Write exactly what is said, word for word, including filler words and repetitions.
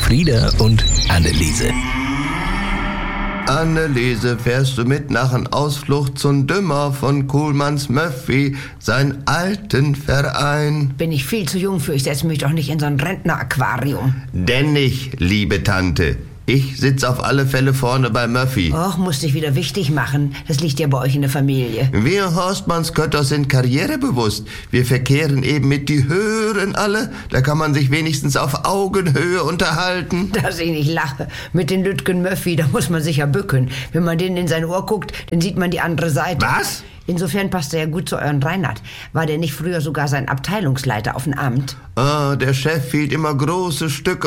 Frieda und Anneliese. Anneliese, fährst du mit nach einem Ausflug zum Dümmer von Kuhlmanns Möffi, sein alten Verein? Bin ich viel zu jung für, ich setze mich doch nicht in so ein Rentneraquarium. Denn nicht, liebe Tante. Ich sitze auf alle Fälle vorne bei Möffi. Och, musst dich wieder wichtig machen. Das liegt ja bei euch in der Familie. Wir Horstmannskötter sind karrierebewusst. Wir verkehren eben mit die Höheren alle. Da kann man sich wenigstens auf Augenhöhe unterhalten. Dass ich nicht lache. Mit den Lütgen Möffi, da muss man sich ja bücken. Wenn man denen in sein Ohr guckt, dann sieht man die andere Seite. Was? Insofern passt er ja gut zu euren Reinhard. War der nicht früher sogar sein Abteilungsleiter auf dem Amt? Ah, der Chef hielt immer große Stücke